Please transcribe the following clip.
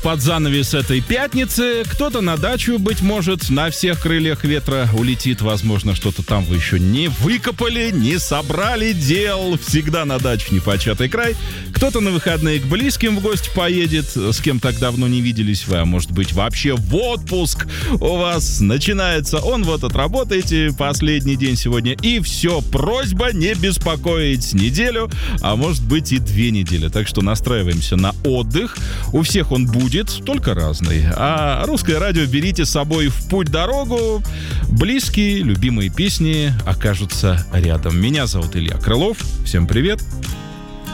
под занавес этой пятницы. Кто-то на дачу, быть может, на всех крыльях ветра улетит. Возможно, что-то там вы еще не выкопали, не собрали дел. Всегда на дачу непочатый край. Кто-то на выходные к близким в гости поедет, с кем так давно не виделись вы, а может быть вообще в отпуск у вас начинается. Он вот отработаете последний день сегодня, и все. Просьба не беспокоить неделю, а может быть и 2 недели. Так что настраиваемся на отдых. У всех он будет, только разный. А русское радио берите с собой в путь-дорогу. Близкие, любимые песни окажутся рядом. Меня зовут Илья Крылов. Всем привет.